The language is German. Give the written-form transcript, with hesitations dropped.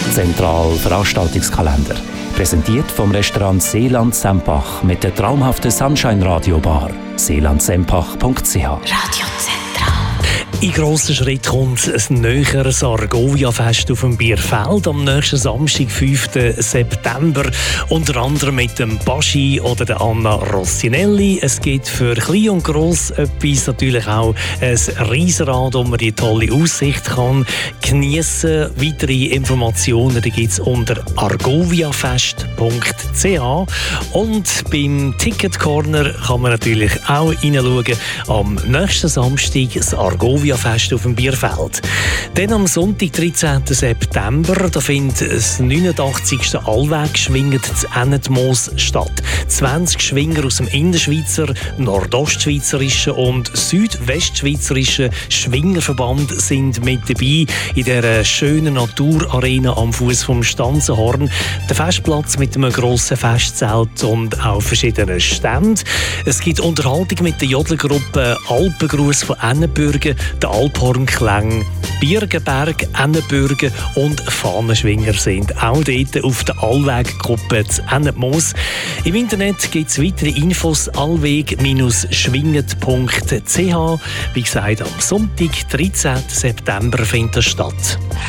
Zentral Veranstaltungskalender. Präsentiert vom Restaurant Seeland Sempach mit der traumhaften Sunshine Radio Bar. seelandsempach.ch. Radio Zentral. In grossen Schritt kommt ein näheres Argovia-Fest auf dem Bierfeld am nächsten Samstag, 5. September. Unter anderem mit dem Baschi oder der Anna Rossinelli. Es gibt für Klein und Gross etwas, natürlich auch ein Riesenrad, wo man die tolle Aussicht kann geniessen. Weitere Informationen gibt es unter argoviafest.ch. Und beim Ticket Corner kann man natürlich auch reinschauen. Am nächsten Samstag das Argovia-Fest auf dem Bierfeld. Dann am Sonntag, 13. September, da findet das 89. Allweg-Schwingen zu Ennetmoos statt. 20 Schwinger aus dem Innerschweizer, Nordostschweizerischen und Südwestschweizerischen Schwingerverband sind mit dabei in dieser schönen Naturarena am Fuß vom Stanzenhorn. Der Festplatz mit einem grossen Festzelt und auch verschiedenen Ständen. Es gibt Unterhaltung mit der Jodlergruppe Alpengruß von Ennenbürgen, der Alphornklang, Birgenberg, Ennenbürgen und Fahnenschwinger sind auch dort auf der Allweggruppe zu Ennetmoos. Im Internet gibt es weitere Infos allweg-schwinget.ch. Wie gesagt, am Sonntag, 13. September findet das statt.